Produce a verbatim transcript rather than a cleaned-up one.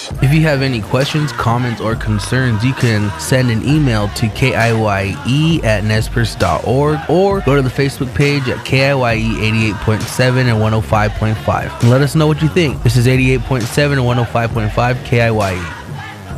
If you have any questions, comments, or concerns, you can send an email to K I Y E at nespers dot org or go to the Facebook page at K I Y E eighty-eight point seven and one oh five point five and let us know what you think. This is eighty-eight point seven and one oh five point five K I Y E.